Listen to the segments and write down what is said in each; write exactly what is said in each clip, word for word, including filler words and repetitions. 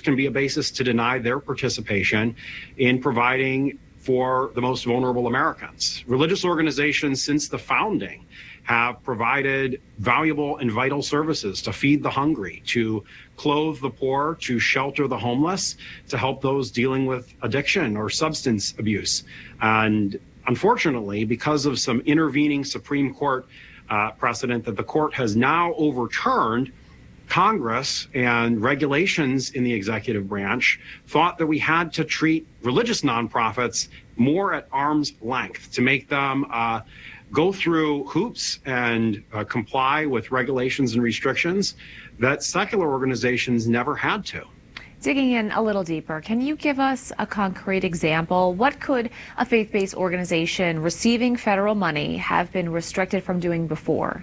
can be a basis to deny their participation in providing for the most vulnerable Americans. Religious organizations since the founding have provided valuable and vital services to feed the hungry, to clothe the poor, to shelter the homeless, to help those dealing with addiction or substance abuse. And unfortunately, because of some intervening Supreme Court uh, precedent that the court has now overturned, Congress and regulations in the executive branch thought that we had to treat religious nonprofits more at arm's length, to make them uh, go through hoops and uh, comply with regulations and restrictions that secular organizations never had to. Digging in a little deeper, can you give us a concrete example? What could a faith-based organization receiving federal money have been restricted from doing before?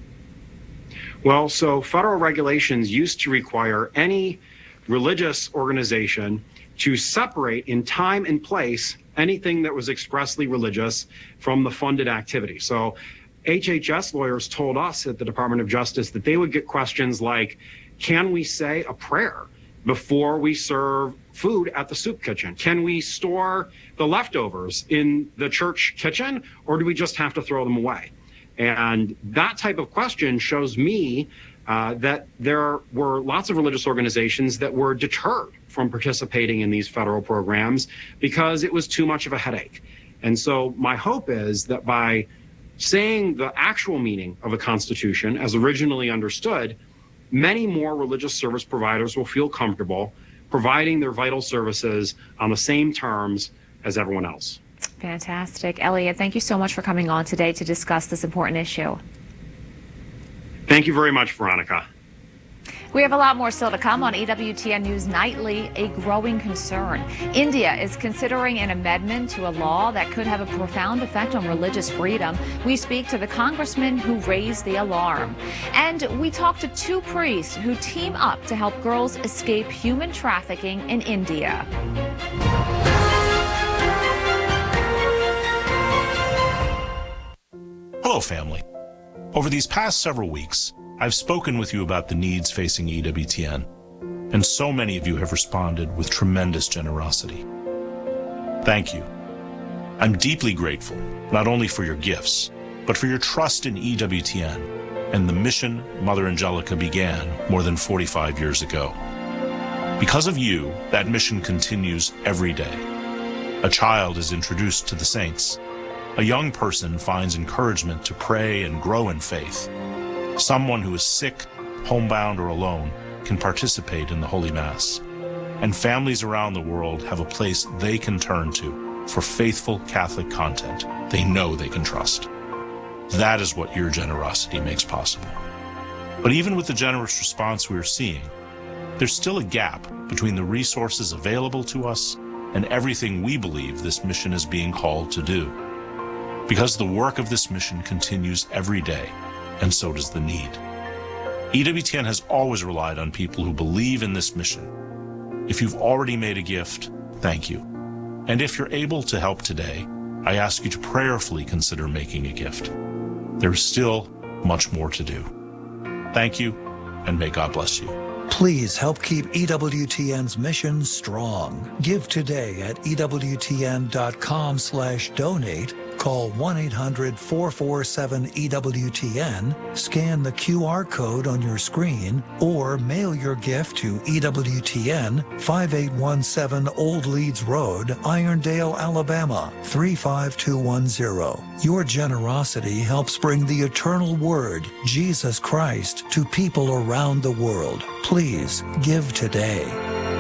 Well, so federal regulations used to require any religious organization to separate in time and place anything that was expressly religious from the funded activity. So H H S lawyers told us at the Department of Justice that they would get questions like, can we say a prayer before we serve food at the soup kitchen? Can we store the leftovers in the church kitchen, or do we just have to throw them away? And that type of question shows me uh, that there were lots of religious organizations that were deterred from participating in these federal programs because it was too much of a headache. And so my hope is that by saying the actual meaning of the Constitution as originally understood, many more religious service providers will feel comfortable providing their vital services on the same terms as everyone else. Fantastic. Elliot, thank you so much for coming on today to discuss this important issue. Thank you very much, Veronica. We have a lot more still to come on E W T N News Nightly. A growing concern. India is considering an amendment to a law that could have a profound effect on religious freedom. We speak to the congressman who raised the alarm. And we talk to two priests who team up to help girls escape human trafficking in India. Hello, family. Over these past several weeks, I've spoken with you about the needs facing E W T N, and so many of you have responded with tremendous generosity. Thank you. I'm deeply grateful, not only for your gifts, but for your trust in E W T N and the mission Mother Angelica began more than forty-five years ago. Because of you, that mission continues every day. A child is introduced to the saints. A young person finds encouragement to pray and grow in faith. Someone who is sick, homebound, or alone can participate in the Holy Mass. And families around the world have a place they can turn to for faithful Catholic content they know they can trust. That is what your generosity makes possible. But even with the generous response we are seeing, there's still a gap between the resources available to us and everything we believe this mission is being called to do. Because the work of this mission continues every day, and so does the need. E W T N has always relied on people who believe in this mission. If you've already made a gift, thank you. And if you're able to help today, I ask you to prayerfully consider making a gift. There is still much more to do. Thank you, and may God bless you. Please help keep E W T N's mission strong. Give today at E W T N dot com slash donate. Call one eight hundred, four four seven, E W T N, scan the Q R code on your screen, or mail your gift to E W T N, five eight one seven Old Leeds Road, Irondale, Alabama, three five two one zero. Your generosity helps bring the eternal Word, Jesus Christ, to people around the world. Please give today.